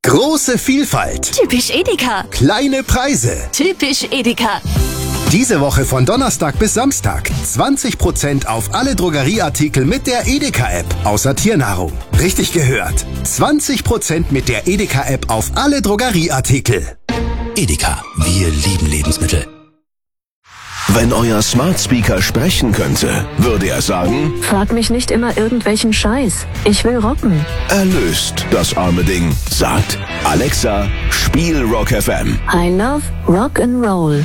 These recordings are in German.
Große Vielfalt. Typisch Edeka. Kleine Preise. Typisch Edeka. Diese Woche von Donnerstag bis Samstag 20% auf alle Drogerieartikel mit der Edeka-App, außer Tiernahrung. Richtig gehört. 20% mit der Edeka-App auf alle Drogerieartikel. Edeka, wir lieben Lebensmittel. Wenn euer Smart Speaker sprechen könnte, würde er sagen: Frag mich nicht immer irgendwelchen Scheiß. Ich will rocken. Erlöst das arme Ding. Sagt: Alexa, spiel Rock FM. I love Rock and Roll.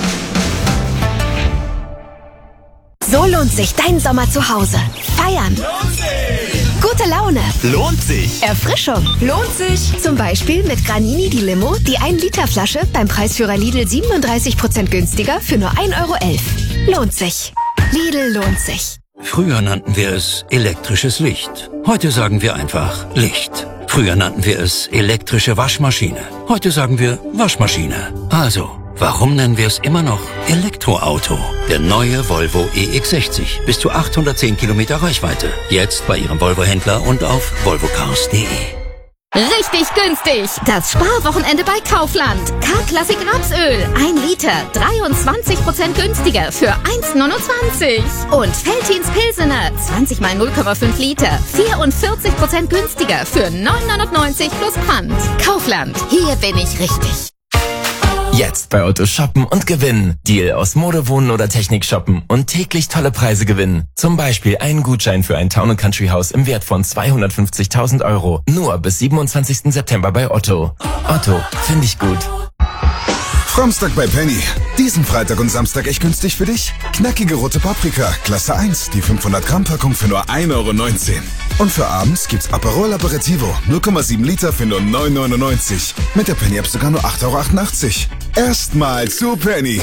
So lohnt sich dein Sommer zu Hause. Feiern. Lohnt sich. Gute Laune. Lohnt sich. Erfrischung. Lohnt sich. Zum Beispiel mit Granini die Limo, die 1-Liter-Flasche beim Preisführer Lidl 37% günstiger für nur 1,11 €. Lohnt sich. Lidl lohnt sich. Früher nannten wir es elektrisches Licht. Heute sagen wir einfach Licht. Früher nannten wir es elektrische Waschmaschine. Heute sagen wir Waschmaschine. Also, warum nennen wir es immer noch Elektroauto? Der neue Volvo EX60. Bis zu 810 Kilometer Reichweite. Jetzt bei Ihrem Volvo-Händler und auf volvocars.de. Richtig günstig! Das Sparwochenende bei Kaufland. K-Klassik Rapsöl. 1 Liter. 23% günstiger für 1,29 €. Und Veltins Pilsener. 20 mal 0,5 Liter. 44% günstiger für 9,99 € plus Pfand. Kaufland. Hier bin ich richtig. Jetzt bei Otto shoppen und gewinnen. Deal aus Mode, Wohnen oder Technik shoppen und täglich tolle Preise gewinnen. Zum Beispiel einen Gutschein für ein Town & Country Haus im Wert von 250.000 €. Nur bis 27. September bei Otto. Otto, finde ich gut. Samstag bei Penny. Diesen Freitag und Samstag echt günstig für dich? Knackige rote Paprika, Klasse 1, die 500 Gramm Packung für nur 1,19 €. Und für abends gibt's Aperol Aperitivo, 0,7 Liter für nur 9,99 €. Mit der Penny App sogar nur 8,88 €. Erstmal zu Penny.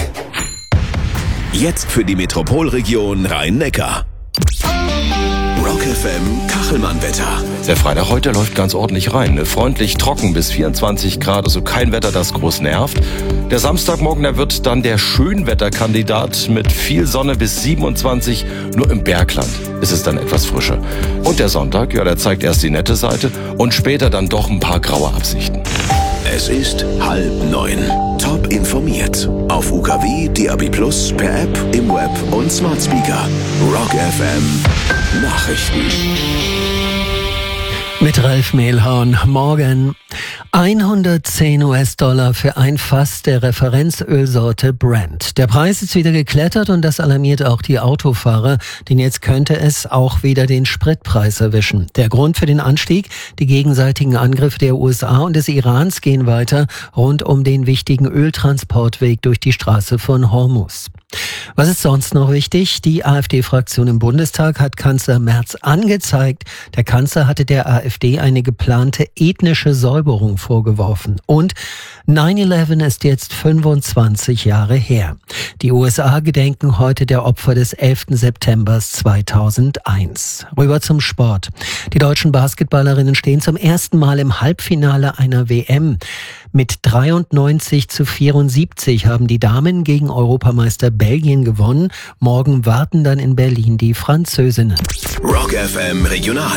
Jetzt für die Metropolregion Rhein-Neckar. Rock FM Kachelmann-Wetter. Der Freitag heute läuft ganz ordentlich rein. Freundlich trocken bis 24 Grad, also kein Wetter, das groß nervt. Der Samstagmorgen, der wird dann der Schönwetterkandidat mit viel Sonne bis 27. Nur im Bergland ist es dann etwas frischer. Und der Sonntag, ja, der zeigt erst die nette Seite und später dann doch ein paar graue Absichten. Es ist 8:30. Top informiert. Auf UKW, DAB+, per App, im Web und Smart Speaker. Rock FM Nachrichten. Mit Ralf Mehlhorn. Morgen. 110 US-Dollar für ein Fass der Referenzölsorte Brent. Der Preis ist wieder geklettert und das alarmiert auch die Autofahrer, denn jetzt könnte es auch wieder den Spritpreis erwischen. Der Grund für den Anstieg: die gegenseitigen Angriffe der USA und des Irans gehen weiter rund um den wichtigen Öltransportweg durch die Straße von Hormuz. Was ist sonst noch wichtig? Die AfD-Fraktion im Bundestag hat Kanzler Merz angezeigt. Der Kanzler hatte der AfD eine geplante ethnische Säuberung vorgeworfen. Und 9/11 ist jetzt 25 Jahre her. Die USA gedenken heute der Opfer des 11. September 2001. Rüber zum Sport. Die deutschen Basketballerinnen stehen zum ersten Mal im Halbfinale einer WM. Mit 93:74 haben die Damen gegen Europameister Belgien gewonnen. Morgen warten dann in Berlin die Französinnen. Rock FM Regional.